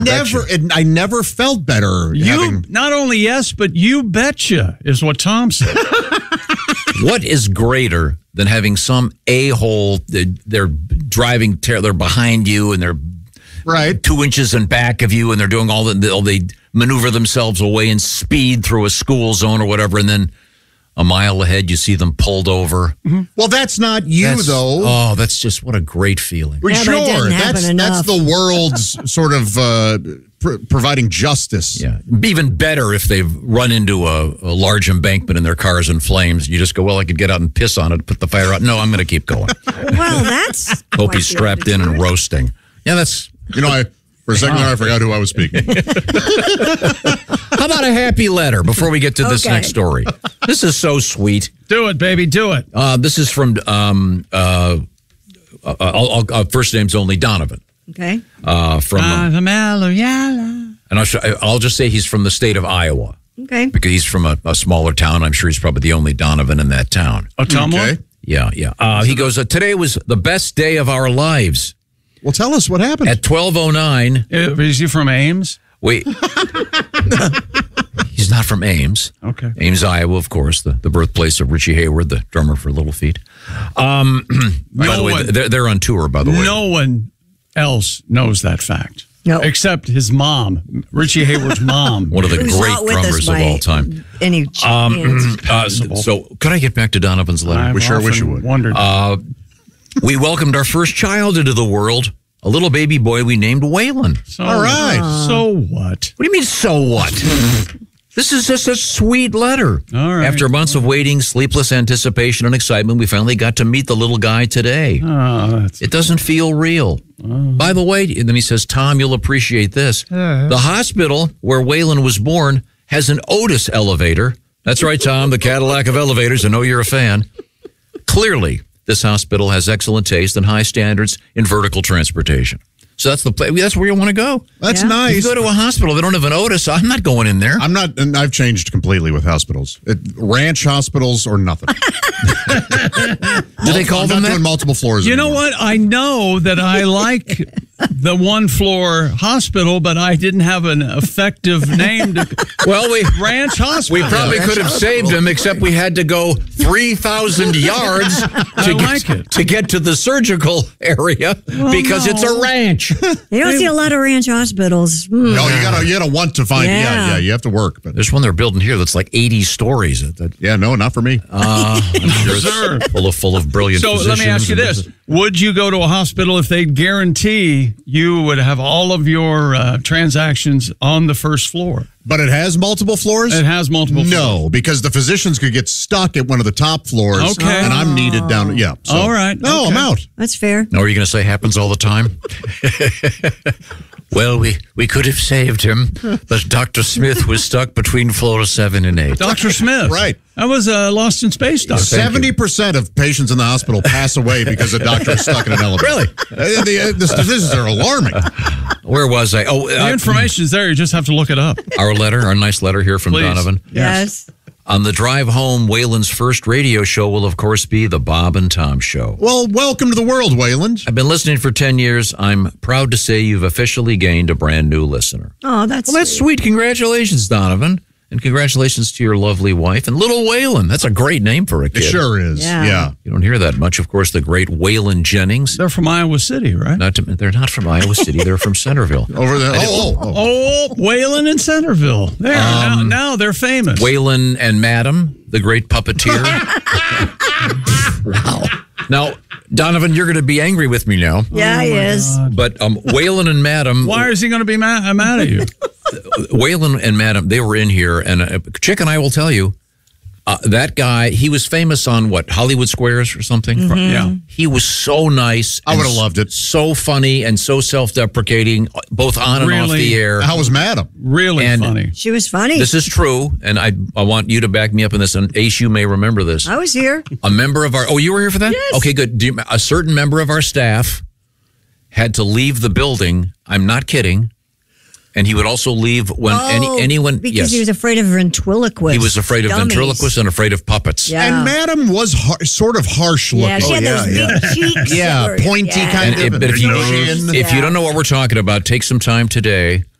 I never felt better. Not only yes, but you betcha is what Tom said. What is greater than having some a-hole, they're driving, they're behind you and they're 2 inches in back of you and they're doing they maneuver themselves away and speed through a school zone or whatever, and then a mile ahead you see them pulled over. Mm-hmm. Well, that's not though. Oh, that's just what a great feeling. Well, sure, that's the world's sort of providing justice. Yeah, even better if they've run into a large embankment and their car's in flames. You just go, well, I could get out and piss on it, put the fire out. No, I'm going to keep going. Well, that's hope he's strapped in and roasting. Yeah, that's for a second there, I forgot who I was speaking. How about a happy letter before we get to this next story? This is so sweet. Do it, baby, do it. This is from first name's only Donovan. Okay. From and I'll just say he's from the state of Iowa. Okay. Because he's from a smaller town. I'm sure he's probably the only Donovan in that town. Okay. Yeah. He goes, today was the best day of our lives. Well, tell us what happened. At 12:09. Is he from Ames? Wait. He's not from Ames. Okay. Ames, Iowa, of course, the birthplace of Richie Hayward, the drummer for Little Feat. By the way, they're on tour, by the way. No one else knows that fact. No. Except his mom, Richie Hayward's mom. One of the great drummers of all time. Any so could I get back to Donovan's letter? We sure wish you would. Wondered. We welcomed our first child into the world, a little baby boy we named Waylon. All right. So what? What do you mean, so what? This is just a sweet letter. All right. After months of waiting, sleepless anticipation, and excitement, we finally got to meet the little guy today. It doesn't feel real. By the way, and then he says, Tom, you'll appreciate this. The hospital where Waylon was born has an Otis elevator. That's right, Tom, the Cadillac of elevators. I know you're a fan. Clearly, this hospital has excellent taste and high standards in vertical transportation. So that's the place. That's where you want to go. That's nice. If you go to a hospital, they don't have an Otis. I'm not going in there. I'm not, and I've changed completely with hospitals. Ranch hospitals or nothing. Do they call them that? Doing multiple floors. You know what? I know that I like the one floor hospital, but I didn't have an effective name. Ranch Hospital. We probably could have saved him, except we had to go 3,000 yards to get to the surgical area because it's a ranch. You don't see a lot of ranch hospitals. No, you gotta want to find. Yeah, you have to work. But there's one they're building here that's like 80 stories. No, not for me. I'm sure it's full of brilliant. So let me ask you this: would you go to a hospital if they guarantee you would have all of your transactions on the first floor? But it has multiple floors? It has multiple floors. No, because the physicians could get stuck at one of the top floors. Okay. And I'm needed down. Yeah. So. All right. No, I'm out. That's fair. No, are you going to say happens all the time? Well, we could have saved him, but Dr. Smith was stuck between floors 7 and 8. Dr. Smith. Right. That was a Lost in Space doctor. 70% of patients in the hospital pass away because a doctor is stuck in an elevator. Really? The statistics are alarming. Where was I? The information's there. You just have to look it up. Our nice letter here from Donovan. Yes. On the drive home, Waylon's first radio show will, of course, be the Bob and Tom Show. Well, welcome to the world, Waylon. I've been listening for 10 years. I'm proud to say you've officially gained a brand new listener. Oh, that's sweet. Congratulations, Donovan. And congratulations to your lovely wife and little Waylon. That's a great name for a kid. It sure is. Yeah. You don't hear that much. Of course, the great Waylon Jennings. They're from Iowa City, right? They're not from Iowa City. They're from Centerville. Over there. Waylon and Centerville. There. Now they're famous. Waylon and Madam, the great puppeteer. Wow. Now, Donovan, you're going to be angry with me now. Yeah, he is. But Waylon and Madam. Why is he going to be mad at you? Waylon and Madam, they were in here, and Chick and I will tell you, that guy, he was famous on Hollywood Squares or something? Mm-hmm. Yeah. He was so nice. I would have loved it. So funny and so self-deprecating, both on and off the air. How was Madam? Really funny. She was funny. This is true, and I want you to back me up in this, and Ace, you may remember this. I was here. A member of you were here for that? Yes. Okay, good. A certain member of our staff had to leave the building, I'm not kidding, And he would also leave when anyone. Because he was afraid of ventriloquists. He was afraid of ventriloquists and afraid of puppets. Yeah. And Madam was sort of harsh looking. Yeah, she had those big cheeks. Yeah, pointy kind of. But if you don't know what we're talking about, take some time today.